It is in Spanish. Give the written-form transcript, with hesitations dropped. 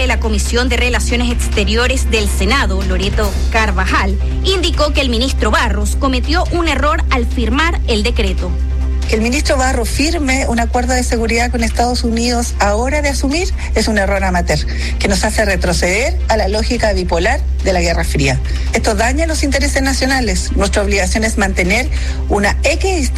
de la Comisión de Relaciones Exteriores del Senado, Loreto Carvajal, indicó que el ministro Barros cometió un error al firmar el decreto. Que el ministro Barros firme un acuerdo de seguridad con Estados Unidos ahora de asumir es un error amateur, que nos hace retroceder a la lógica bipolar de la Guerra Fría. Esto daña los intereses nacionales. Nuestra obligación es mantener una equidistancia